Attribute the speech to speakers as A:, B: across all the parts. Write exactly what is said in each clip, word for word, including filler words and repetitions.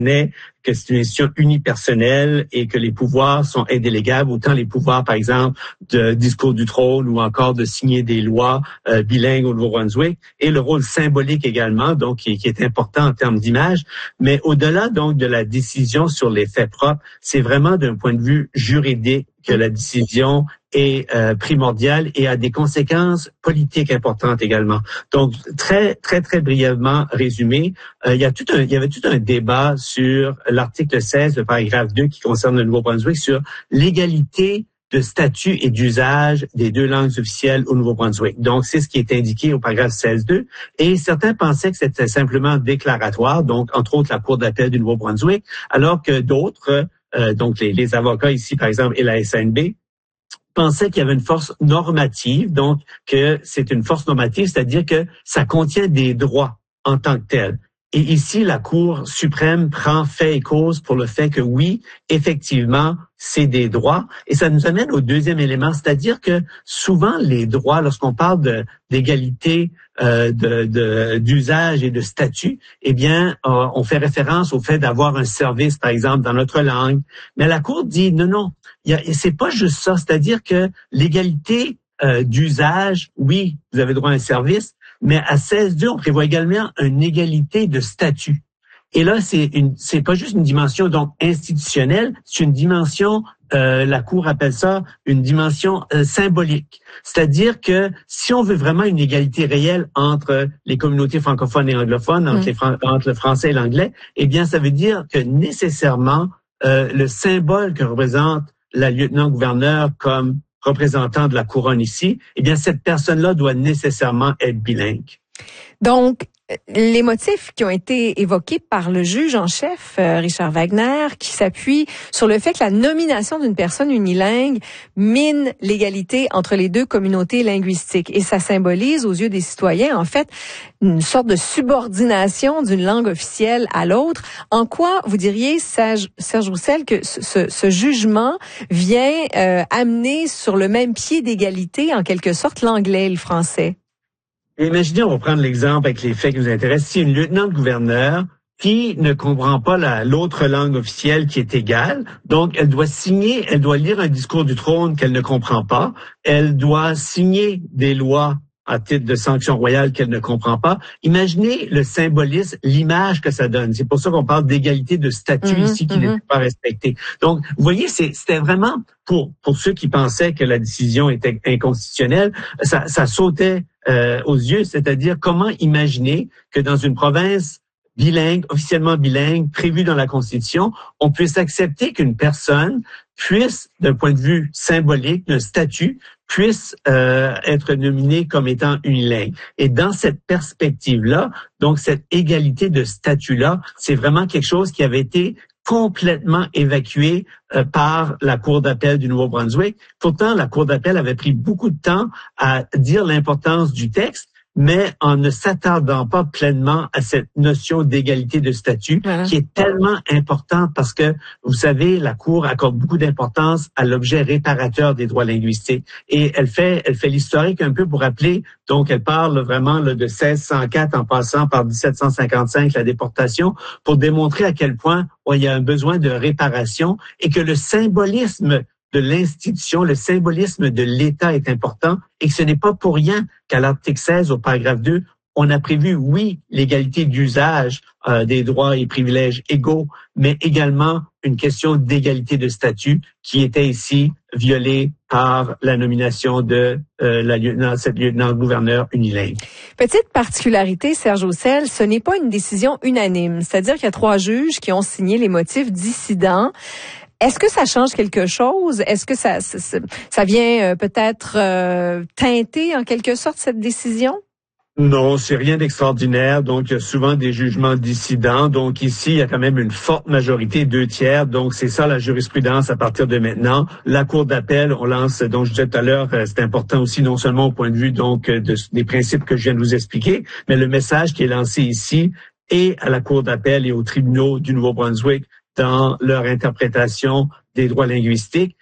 A: que c'est une institution unipersonnelle et que les pouvoirs sont indélégables, autant les pouvoirs, par exemple, de discours du trône ou encore de signer des lois euh, bilingues au Nouveau-Brunswick, et le rôle symbolique également, donc qui, qui est important en termes d'image. Mais au-delà donc de la décision sur les faits propres, c'est vraiment d'un point de vue juridique que la décision est euh, primordiale et a des conséquences politiques importantes également. Donc, très, très, très brièvement résumé, euh, il y a tout un, il y avait tout un débat sur l'article seize, le paragraphe deux, qui concerne le Nouveau-Brunswick, sur l'égalité de statut et d'usage des deux langues officielles au Nouveau-Brunswick. Donc, c'est ce qui est indiqué au paragraphe seize deux. Et certains pensaient que c'était simplement déclaratoire, donc, entre autres, la Cour d'appel du Nouveau-Brunswick, alors que d'autres, euh, donc les, les avocats ici, par exemple, et la S N B, pensaient qu'il y avait une force normative, donc que c'est une force normative, c'est-à-dire que ça contient des droits en tant que tels. Et ici, la Cour suprême prend fait et cause pour le fait que oui, effectivement, c'est des droits. Et ça nous amène au deuxième élément, c'est-à-dire que souvent les droits, lorsqu'on parle de, d'égalité euh, de, de, d'usage et de statut, eh bien, euh, on fait référence au fait d'avoir un service, par exemple, dans notre langue. Mais la Cour dit non, non, il y a, c'est pas juste ça. C'est-à-dire que l'égalité euh, d'usage, oui, vous avez droit à un service, mais à seize deux, on prévoit également une égalité de statut. Et là, c'est une, c'est pas juste une dimension donc institutionnelle, c'est une dimension, euh, la Cour appelle ça une dimension euh, symbolique. C'est-à-dire que si on veut vraiment une égalité réelle entre les communautés francophones et anglophones, entre, mmh. les Fran- entre le français et l'anglais, eh bien, ça veut dire que nécessairement euh, le symbole que représente la lieutenant-gouverneur comme représentant de la couronne ici, eh bien, cette personne-là doit nécessairement être bilingue.
B: Donc, les motifs qui ont été évoqués par le juge en chef, Richard Wagner, qui s'appuie sur le fait que la nomination d'une personne unilingue mine l'égalité entre les deux communautés linguistiques. Et ça symbolise, aux yeux des citoyens, en fait, une sorte de subordination d'une langue officielle à l'autre. En quoi, vous diriez, Serge, Serge Roussel, que ce, ce jugement vient euh, amener sur le même pied d'égalité, en quelque sorte, l'anglais et le français?
A: Imaginez, on va prendre l'exemple avec les faits qui nous intéressent. Si une lieutenant-gouverneur qui ne comprend pas la, l'autre langue officielle qui est égale, donc elle doit signer, elle doit lire un discours du trône qu'elle ne comprend pas, elle doit signer des lois à titre de sanction royale qu'elle ne comprend pas. Imaginez le symbolisme, l'image que ça donne. C'est pour ça qu'on parle d'égalité de statut mmh, ici qui mmh. n'est pas respectée. Donc, vous voyez, c'est, c'était vraiment pour pour ceux qui pensaient que la décision était inconstitutionnelle, ça, ça sautait euh, aux yeux. C'est-à-dire, comment imaginer que dans une province bilingue, officiellement bilingue, prévue dans la Constitution, on puisse accepter qu'une personne puisse, d'un point de vue symbolique, d'un statut, puisse euh, être nominée comme étant unilingue. Et dans cette perspective-là, donc cette égalité de statut-là, c'est vraiment quelque chose qui avait été complètement évacué euh, par la Cour d'appel du Nouveau-Brunswick. Pourtant, la Cour d'appel avait pris beaucoup de temps à dire l'importance du texte, mais en ne s'attardant pas pleinement à cette notion d'égalité de statut voilà. qui est tellement importante parce que, vous savez, la Cour accorde beaucoup d'importance à l'objet réparateur des droits linguistiques. Et elle fait elle fait l'historique un peu pour rappeler, donc elle parle vraiment là, de seize cent quatre en passant par dix-sept cent cinquante-cinq, la déportation, pour démontrer à quel point oh, il y a un besoin de réparation et que le symbolisme de l'institution, le symbolisme de l'État est important et que ce n'est pas pour rien qu'à l'article seize, au paragraphe deux, on a prévu, oui, l'égalité d'usage euh, des droits et privilèges égaux, mais également une question d'égalité de statut qui était ici violée par la nomination de euh, la lieutenant, cette lieutenant-gouverneur unilingue.
B: Petite particularité, Serge Roussel, ce n'est pas une décision unanime. C'est-à-dire qu'il y a trois juges qui ont signé les motifs dissidents. Est-ce que ça change quelque chose? Est-ce que ça, ça, ça vient euh, peut-être euh, teinter en quelque sorte cette décision?
A: Non, c'est rien d'extraordinaire. Donc, il y a souvent des jugements dissidents. Donc, ici, il y a quand même une forte majorité, deux tiers. Donc, c'est ça la jurisprudence à partir de maintenant. La Cour d'appel, on lance, donc je disais tout à l'heure, c'est important aussi non seulement au point de vue donc de, des principes que je viens de vous expliquer, mais le message qui est lancé ici et à la Cour d'appel et aux tribunaux du Nouveau-Brunswick dans leur interprétation des droits linguistiques,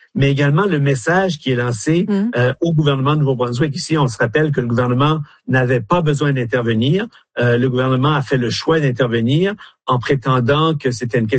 A: mais également le message qui est lancé mmh. euh, au gouvernement de Nouveau-Brunswick. Ici, on se rappelle que le gouvernement n'avait pas besoin d'intervenir. Euh, le gouvernement a fait le choix d'intervenir en prétendant que c'était une question